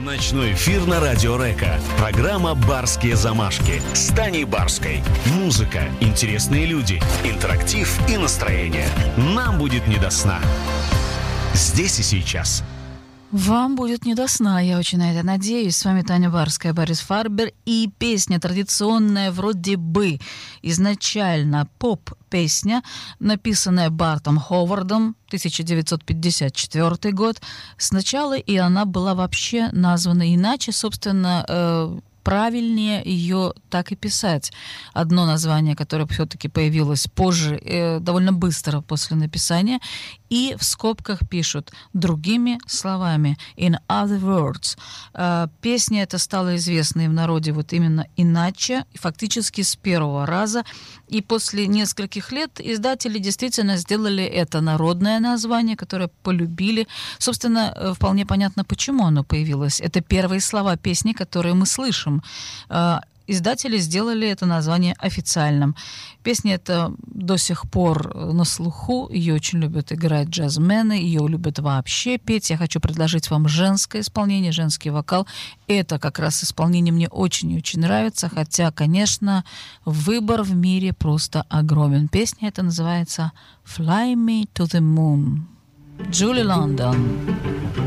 Ночной эфир на Радио Река. Программа «Барские замашки» с Таней Барской. Музыка, интересные люди, интерактив и настроение. Нам будет не до сна. Здесь и сейчас. Вам будет не до сна, я очень на это надеюсь. С вами Таня Барская, Борис Фарбер. И песня традиционная, вроде бы изначально поп-песня, написанная Бартом Ховардом, 1954 год. Сначала и она была вообще названа иначе, собственно, правильнее ее так и писать. Одно название, которое все-таки появилось позже, довольно быстро после написания, и в скобках пишут другими словами, in other words. Песня эта стала известной в народе вот именно иначе, фактически с первого раза, и после нескольких лет издатели действительно сделали это народное название, которое полюбили. Собственно, вполне понятно, почему оно появилось. Это первые слова песни, которые мы слышим. Издатели сделали это название официальным. Песня эта до сих пор на слуху, ее очень любят играть джазмены, ее любят вообще петь. Я хочу предложить вам женское исполнение, женский вокал. Это как раз исполнение мне очень и очень нравится, хотя, конечно, выбор в мире просто огромен. Песня эта называется «Fly Me to the Moon». Джули Лондон.